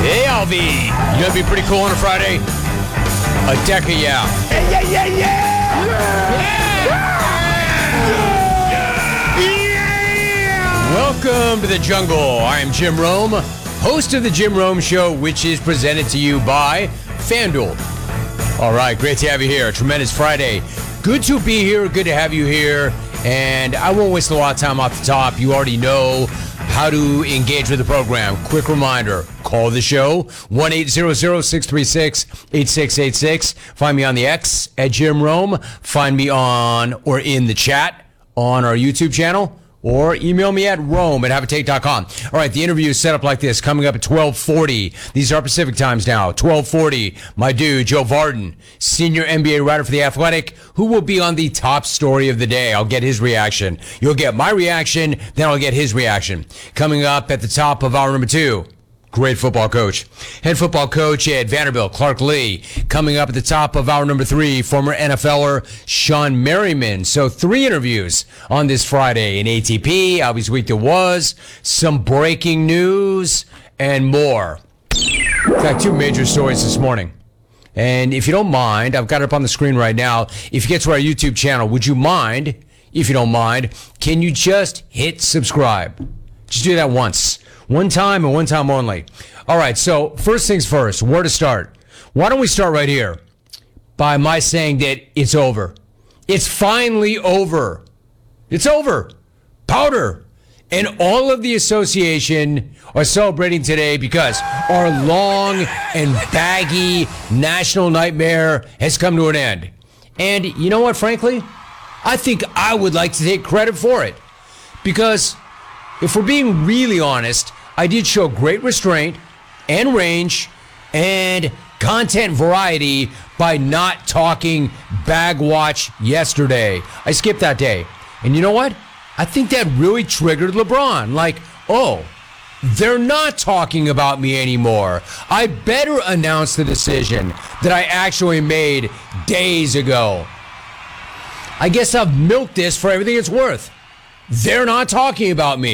Hey, Alvy. You gonna be pretty cool on a Friday? A deck of yeah. Welcome to the jungle. I am Jim Rome, host of the Jim Rome Show, which is presented to you by FanDuel. All right, great to have you here. A tremendous Friday. Good to be here. Good to have you here. And I won't waste a lot of time off the top. You already know how to engage with the program. Quick reminder, call the show, 1-800-636-8686. Find me on the X at Jim Rome. Find me on or in the chat on our YouTube channel. Or email me at rome@haveatake.com. All right, the interview is set up like this. Coming up at 12:40. These are Pacific times now. 12:40. My dude, Joe Vardon, senior NBA writer for The Athletic, who will be on the top story of the day. I'll get his reaction. You'll get my reaction, then I'll get his reaction. Coming up at the top of hour number 2. Great football coach. Head football coach at Vanderbilt, Clark Lee. Coming up at the top of hour number 3, former NFLer Sean Merriman. So 3 interviews on this Friday in ATP, Alvy's Week That Was, some breaking news, and more. In fact, 2 major stories this morning. And if you don't mind, I've got it up on the screen right now. If you get to our YouTube channel, would you mind, if you don't mind, can you just hit subscribe? Just do that once. One time and one time only. All right, so first things first, where to start? Why don't we start right here by my saying that it's over. It's finally over. It's over. Powder. And all of the association are celebrating today because our long and baggy national nightmare has come to an end. And you know what, frankly? I think I would like to take credit for it. Because if we're being really honest, I did show great restraint and range and content variety by not talking bag watch yesterday. I skipped that day. And you know what? I think that really triggered LeBron. Like, oh, they're not talking about me anymore. I better announce the decision that I actually made days ago. I guess I've milked this for everything it's worth. They're not talking about me.